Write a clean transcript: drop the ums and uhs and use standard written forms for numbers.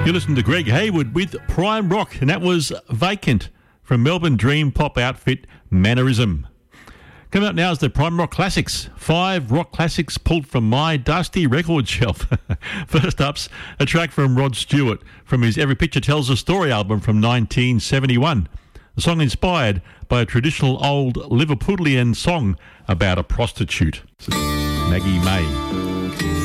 You listen to Greg Hayward with Prime Rock, and that was Vacant from Melbourne dream pop outfit Mannerism. Coming up now is the Prime Rock Classics. 5 rock classics pulled from my dusty record shelf. First up's a track from Rod Stewart from his Every Picture Tells a Story album from 1971. The song inspired by a traditional old Liverpudlian song about a prostitute. Maggie May.